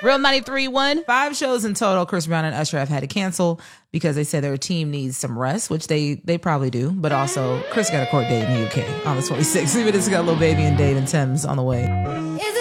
Real 93.1. 5 shows in total. Chris Brown and Usher have had to cancel because they said their team needs some rest, which they probably do. But also, Chris got a court date in the UK on the 26th. Even it's got Lil Baby and Dave and Thames on the way.